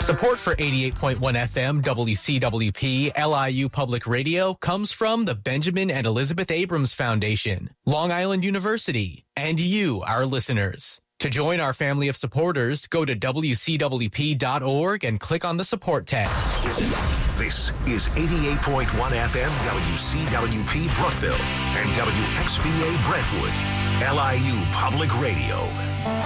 Support for 88.1 FM WCWP LIU Public Radio comes from the Benjamin and Elizabeth Abrams Foundation, Long Island University, and you, our listeners. To join our family of supporters, go to WCWP.org and click on the support tab. This is 88.1 FM WCWP Brookville and WXVA Brentwood, LIU Public Radio.